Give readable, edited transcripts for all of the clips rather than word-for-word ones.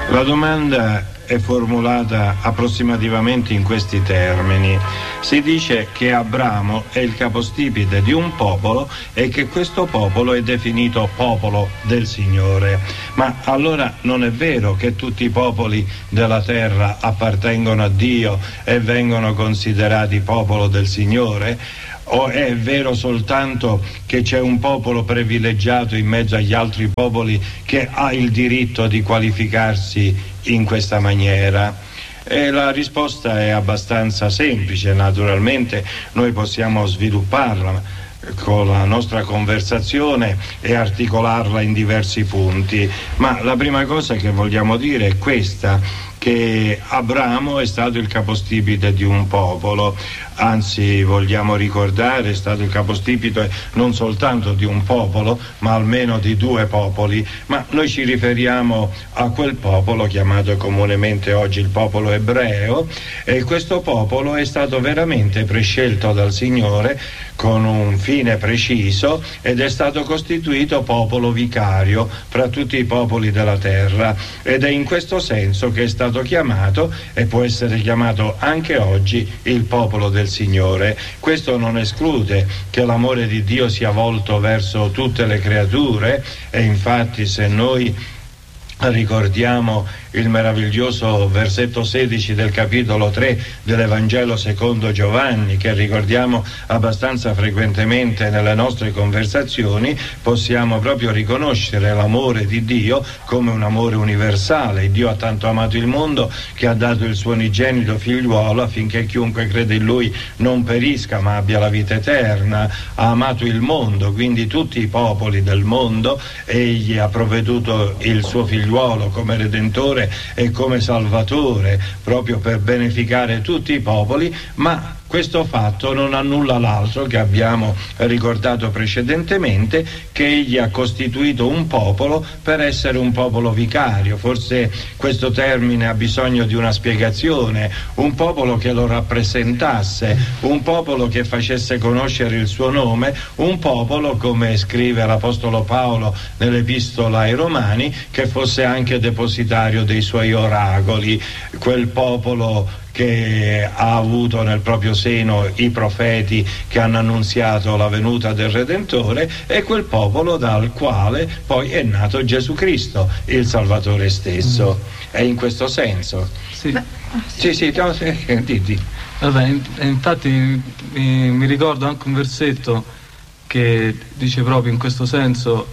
La domanda è formulata approssimativamente in questi termini. Si dice che Abramo è il capostipite di un popolo e che questo popolo è definito popolo del Signore. Ma allora non è vero che tutti i popoli della terra appartengono a Dio e vengono considerati popolo del Signore? O è vero soltanto che c'è un popolo privilegiato in mezzo agli altri popoli che ha il diritto di qualificarsi in questa maniera? E la risposta è abbastanza semplice, naturalmente noi possiamo svilupparla con la nostra conversazione e articolarla in diversi punti, ma la prima cosa che vogliamo dire è questa, che Abramo è stato il capostipite di un popolo, anzi vogliamo ricordare è stato il capostipite non soltanto di un popolo ma almeno di due popoli, ma noi ci riferiamo a quel popolo chiamato comunemente oggi il popolo ebreo, e questo popolo è stato veramente prescelto dal Signore con un fine preciso ed è stato costituito popolo vicario fra tutti i popoli della terra, ed è in questo senso che è stato chiamato e può essere chiamato anche oggi il popolo del Signore. Questo non esclude che l'amore di Dio sia volto verso tutte le creature, e infatti se noi ricordiamo il meraviglioso versetto 16 del capitolo 3 dell'Evangelo secondo Giovanni, che ricordiamo abbastanza frequentemente nelle nostre conversazioni, possiamo proprio riconoscere l'amore di Dio come un amore universale. Dio ha tanto amato il mondo che ha dato il suo unigenito figliuolo affinché chiunque crede in Lui non perisca ma abbia la vita eterna. Ha amato il mondo, quindi tutti i popoli del mondo, egli ha provveduto il suo figliuolo come Redentore e come Salvatore proprio per beneficare tutti i popoli, ma questo fatto non annulla l'altro che abbiamo ricordato precedentemente, che egli ha costituito un popolo per essere un popolo vicario. Forse questo termine ha bisogno di una spiegazione: un popolo che lo rappresentasse, un popolo che facesse conoscere il suo nome, un popolo, come scrive l'Apostolo Paolo nell'Epistola ai Romani, che fosse anche depositario dei suoi oracoli, quel popolo che ha avuto nel proprio seno i profeti che hanno annunziato la venuta del Redentore, e quel popolo dal quale poi è nato Gesù Cristo, il Salvatore stesso. È in questo senso. Sì. Di. Vabbè, infatti mi ricordo anche un versetto che dice proprio in questo senso,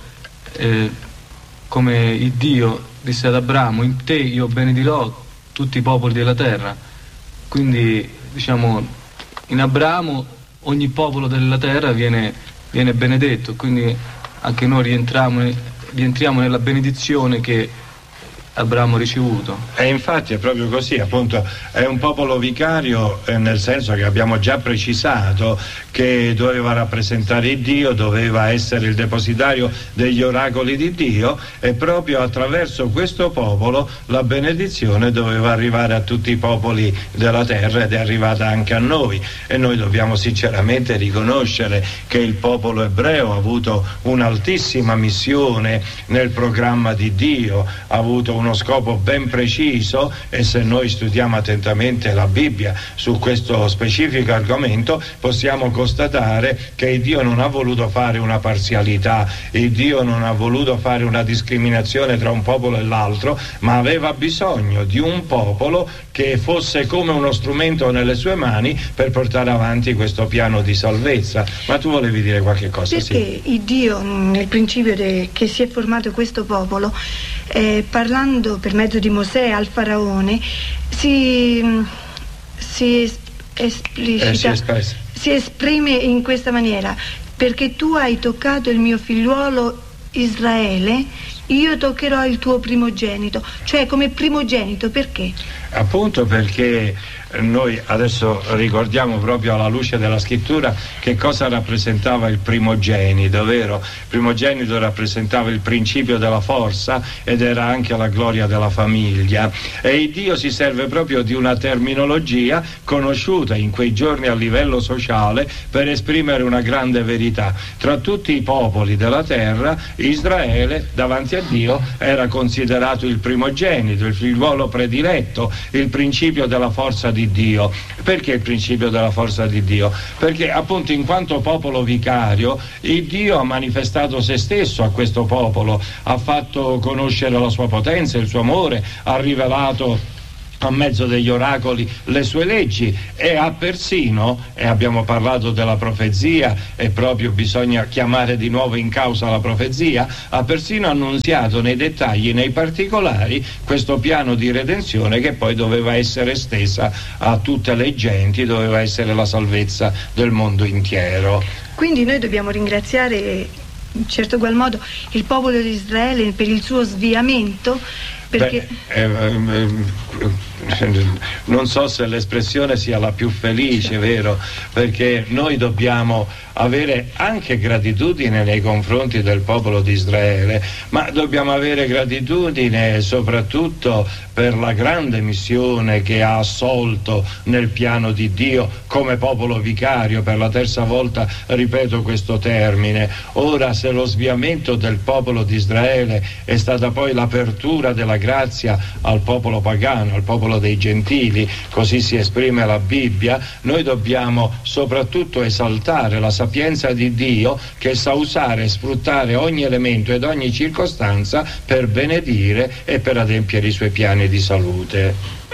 come il Dio disse ad Abramo: in te io benedirò tutti i popoli della terra. Quindi diciamo in Abramo ogni popolo della terra viene benedetto, quindi anche noi rientriamo nella benedizione che Abramo ha ricevuto. E infatti è proprio così, appunto, è un popolo vicario nel senso che abbiamo già precisato che doveva rappresentare Dio, doveva essere il depositario degli oracoli di Dio, e proprio attraverso questo popolo la benedizione doveva arrivare a tutti i popoli della terra, ed è arrivata anche a noi. E noi dobbiamo sinceramente riconoscere che il popolo ebreo ha avuto un'altissima missione nel programma di Dio, ha avuto uno scopo ben preciso, e se noi studiamo attentamente la Bibbia su questo specifico argomento possiamo constatare che Dio non ha voluto fare una parzialità, il Dio non ha voluto fare una discriminazione tra un popolo e l'altro, ma aveva bisogno di un popolo che fosse come uno strumento nelle sue mani per portare avanti questo piano di salvezza. Ma tu volevi dire qualche cosa? Perché il Dio nel principio che si è formato questo popolo, parlando per mezzo di Mosè al Faraone, si esprime in questa maniera: perché tu hai toccato il mio figliuolo Israele, io toccherò il tuo primogenito. Cioè come primogenito, perché? Appunto perché noi adesso ricordiamo proprio alla luce della scrittura che cosa rappresentava il primogenito, vero? Il primogenito rappresentava il principio della forza ed era anche la gloria della famiglia, e il Dio si serve proprio di una terminologia conosciuta in quei giorni a livello sociale per esprimere una grande verità. Tra tutti i popoli della terra, Israele davanti a Dio era considerato il primogenito, il figliuolo prediletto, il principio della forza di Dio. Perché il principio della forza di Dio? Perché appunto in quanto popolo vicario il Dio ha manifestato se stesso a questo popolo, ha fatto conoscere la sua potenza, il suo amore, ha rivelato a mezzo degli oracoli le sue leggi, e ha persino, e abbiamo parlato della profezia e proprio bisogna chiamare di nuovo in causa la profezia, ha persino annunziato nei dettagli, nei particolari, questo piano di redenzione che poi doveva essere estesa a tutte le genti, doveva essere la salvezza del mondo intero. Quindi noi dobbiamo ringraziare in certo qual modo il popolo di Israele per il suo sviamento, perché non so se l'espressione sia la più felice, vero? Perché noi dobbiamo avere anche gratitudine nei confronti del popolo di Israele, ma dobbiamo avere gratitudine soprattutto per la grande missione che ha assolto nel piano di Dio come popolo vicario. Per la terza volta ripeto questo termine. Ora, se lo sviamento del popolo di Israele è stata poi l'apertura della grazia al popolo pagano, al popolo dei gentili, così si esprime la Bibbia, noi dobbiamo soprattutto esaltare la sapienza di Dio, che sa usare e sfruttare ogni elemento ed ogni circostanza per benedire e per adempiere i suoi piani di salute.